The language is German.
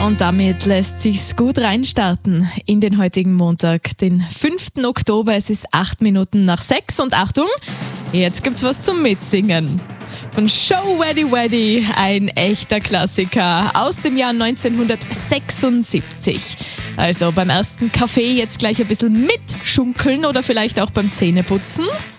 Und damit lässt sich's gut reinstarten in den heutigen Montag, den 5. Oktober. Es ist 8 Minuten nach 6 und Achtung, jetzt gibt's was zum Mitsingen. Von Show Weddy Weddy, ein echter Klassiker aus dem Jahr 1976. Also beim ersten Kaffee jetzt gleich ein bisschen mitschunkeln oder vielleicht auch beim Zähneputzen.